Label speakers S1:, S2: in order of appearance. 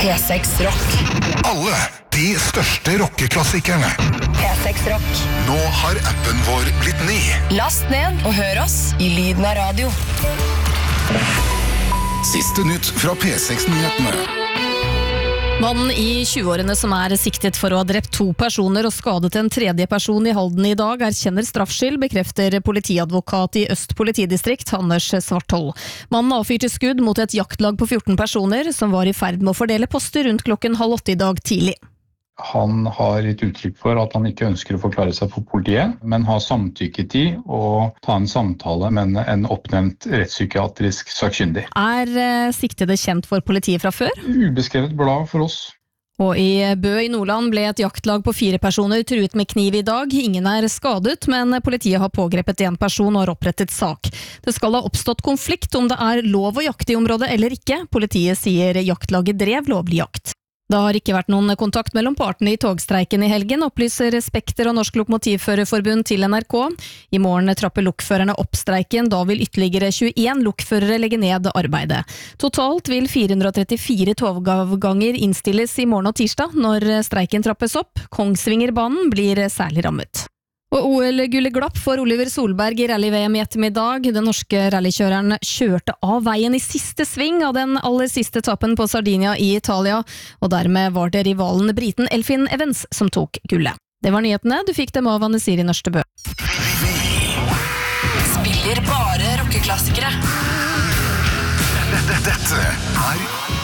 S1: P6 Rock.
S2: Alle de største rockeklassikerne.
S1: P6 Rock.
S2: Nå har appen vår blitt ny.
S1: Last ned og hør oss i lyden av radio.
S2: Siste nytt fra P6-nyhetene.
S3: Mannen i 20-årene som siktet for å ha drept 2 personer og skadet en tredje person i Halden i dag, erkjenner straffskyld, bekrefter politiadvokat i Øst politidistrikt, Anders Svarthold. Mannen avfyrte skudd mot et jaktlag på 14 personer som var i ferd med å fordele poster rundt 7:30 i dag tidlig.
S4: Han har gitt uttrykk for at han ikke ønsker å forklare seg for politiet, men har samtykket i å ta en samtale med en oppnevnt rettspsykiatrisk sakkyndig.
S3: Siktede kjent for politiet fra før?
S4: Ubeskrevet blad for oss.
S3: Og i Bø i Nordland ble et jaktlag på 4 personer truet med kniv i dag. Ingen skadet, men politiet har pågrepet 1 person og har opprettet sak. Det skal ha oppstått konflikt om det lov å jakte i området eller ikke. Politiet sier jaktlaget drev lovlig jakt. Det har ikke vært noen kontakt mellom partene i togstreiken i helgen, opplyser Spekter og Norsk Lokomotivførerforbund til NRK. I morgen trapper lokførerne opp streiken, da vil ytterligere 21 lokførere legge ned arbeidet. Totalt vil 434 togavganger innstilles i morgen og tirsdag når streiken trappes opp. Kongsvingerbanen blir særlig rammet. Og OL-gullet glapp for Oliver Solberg i rally-VM i ettermiddag. Den norske rallykjøreren kjørte av veien i siste sving av den aller siste etappen på Sardinia i Italia, og dermed var det rivalen briten Elfyn Evans som tok gullet. Det var nyhetene, du fikk dem av Anne Siri Nørstebø.
S1: Spiller bare rockeklassikere.
S2: Dette